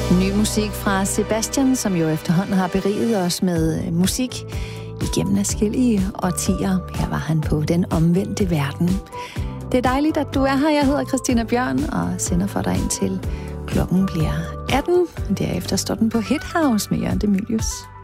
Ny musik fra Sebastian, som jo efterhånden har beriget os med musik igennem adskillige årtier. Her var han på Den Omvendte Verden. Det er dejligt, at du er her. Jeg hedder Christina Bjørn og sender for dig ind til klokken bliver 18. Derefter står den på Hit House med Jørgen De Mylius.